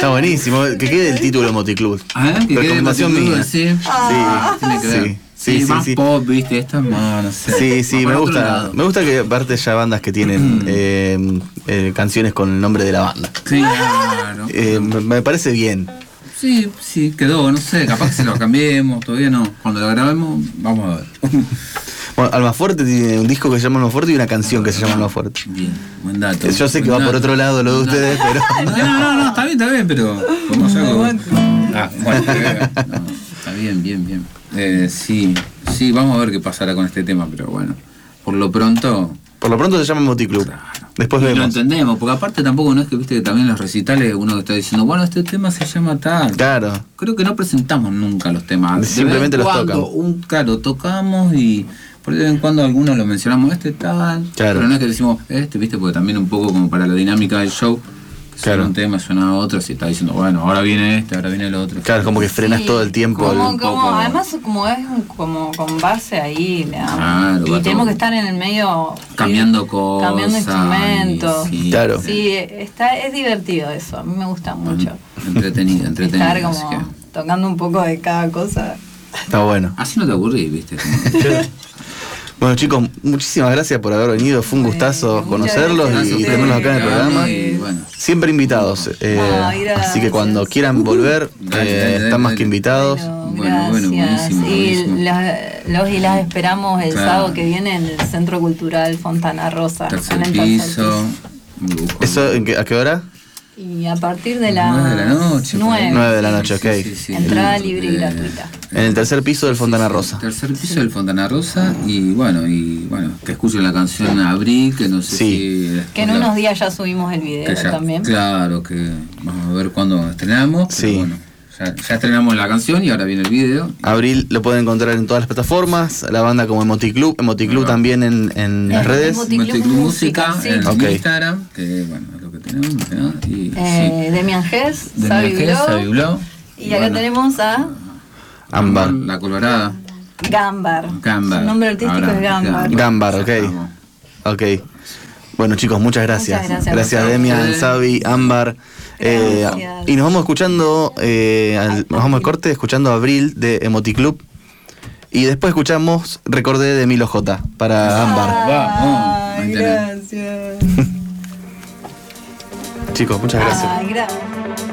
Está buenísimo. Que quede el título Emoticlub. Que recomendación mía. Sí. Tiene que ver. Sí, más sí. pop, viste, esto es más, no sé. Sí, me gusta. Me gusta que aparte ya bandas que tienen canciones con el nombre de la banda. Claro. Me parece bien. Sí, quedó, no sé, capaz que se lo cambiemos, todavía no. Cuando lo grabemos, vamos a ver. Bueno, Almafuerte tiene un disco que se llama Almafuerte y una canción que se llama Almafuerte. Bien, buen dato. Yo sé que va por otro lado lo de ustedes, pero... No, está bien, pero... ¿Cómo algo? Bueno, está bien. Sí, vamos a ver qué pasará con este tema, pero bueno, por lo pronto se llama Emoticlub. Claro. Después vemos. Lo entendemos, porque aparte tampoco no es que viste que también en los recitales uno que está diciendo, bueno, este tema se llama tal. Claro. Creo que no presentamos nunca los temas. Simplemente los tocan. Claro, tocamos y por de vez en cuando algunos lo mencionamos, tal. Claro. Pero no es que decimos viste, porque también un poco como para la dinámica del show. Suena un tema, suena otro, si está diciendo, bueno, ahora viene ahora viene el otro. Claro, como que frenas todo el tiempo. Además, como es como con base ahí, claro, y tenemos que estar en el medio cambiando cosas. Cambiando instrumentos. Claro. Sí, es divertido eso, a mí me gusta mucho. Entretenido. Estar como tocando un poco de cada cosa. Está bueno. Así no te aburrís, viste. Bueno, chicos, muchísimas gracias por haber venido. Fue un gustazo conocerlos y tenerlos acá en el programa. Siempre invitados. Así que cuando quieran volver, están más que invitados. Bueno, buenísimo. Y los y las esperamos el sábado que viene en el Centro Cultural Fontana Rosa. Tercer piso. ¿Eso a qué hora? Y a partir de las 9 de la noche. 9 de la noche, ok. Sí. Entrada libre y gratuita. En el tercer piso del Fontana Rosa. Tercer piso del Fontana Rosa y bueno, que escuchen la canción Abril, que no sé si... Que en unos días ya subimos el video también. Claro, que vamos a ver cuándo estrenamos. Sí. Bueno, ya estrenamos la canción y ahora viene el video. Abril lo pueden encontrar en todas las plataformas, la banda como Emoticlub también en las redes. Emoticlub Música, en Instagram, que bueno, es lo que tenemos. Y, Demian Gess, Sabi Blog. Y acá tenemos a... Ámbar. La Colorada. Gambar. Su nombre artístico es Gambar. Gambar, ok. Bueno, chicos, muchas gracias. Gracias Demian, Sabi, Ámbar. Y nos vamos escuchando, nos vamos al corte escuchando Abril de Emoticlub. Y después escuchamos Recordé de Milo J para Ámbar. Gracias. Chicos, muchas gracias. Gracias.